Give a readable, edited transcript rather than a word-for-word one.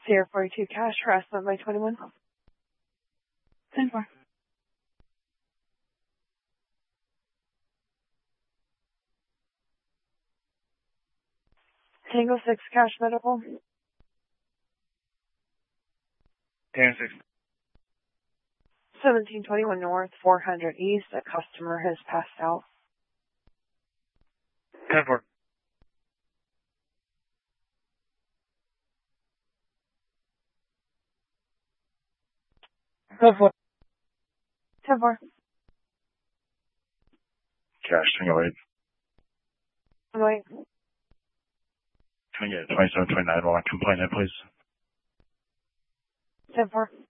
Sierra 42 cash, harassment by 21. 10-4. Tango 6 cash medical. Tango 6. 1721 North, 400 East. A customer has passed out. 10-4. Go for it. 10-4. Cash, Tango 8. Wait. Can I get 2729 while I complain it, please? 10-4.